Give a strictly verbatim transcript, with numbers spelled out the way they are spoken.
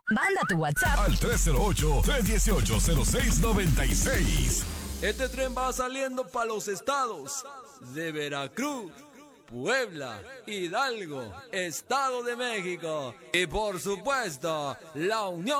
Manda tu WhatsApp al tres cero ocho, tres uno ocho, cero seis nueve seis. Este tren va saliendo para los estados de Veracruz, Puebla, Hidalgo, Estado de México y por supuesto, la Unión